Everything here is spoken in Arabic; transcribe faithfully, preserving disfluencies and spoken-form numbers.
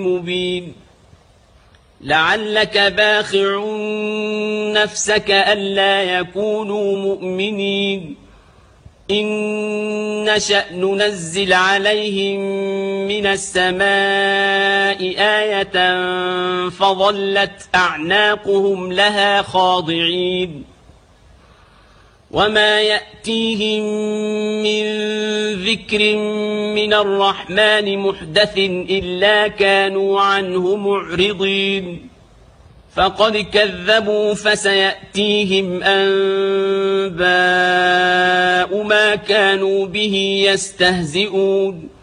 مبين لعلك باخع نفسك ألا يكونوا مؤمنين إن نشأ ننزل عليهم من السماء آية فظلت أعناقهم لها خاضعين وما يأتيهم من ذكر من الرحمن محدث إلا كانوا عنه معرضين فقد كذبوا فسيأتيهم أنباء ما كانوا به يستهزئون